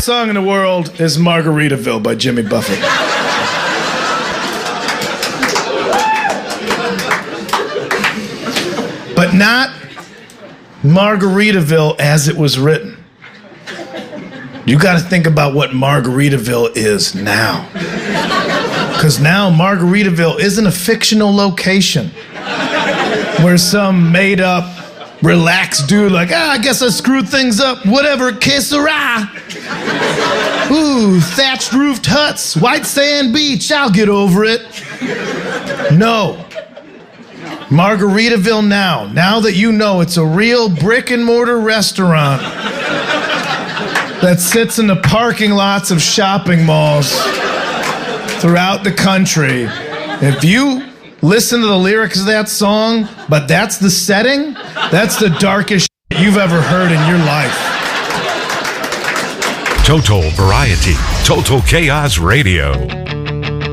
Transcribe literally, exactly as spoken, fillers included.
best song in the world is Margaritaville by Jimmy Buffett. But not Margaritaville as it was written. You got to think about what Margaritaville is now. Because now Margaritaville isn't a fictional location where some made-up, relaxed dude like, ah, I guess I screwed things up, whatever, que sera. Ooh, thatched-roofed huts, white sand beach, I'll get over it. No. Margaritaville now, now that you know it's a real brick-and-mortar restaurant that sits in the parking lots of shopping malls throughout the country. If you listen to the lyrics of that song, but that's the setting, that's the darkest shit you've ever heard in your life. Total Variety, Total Chaos Radio.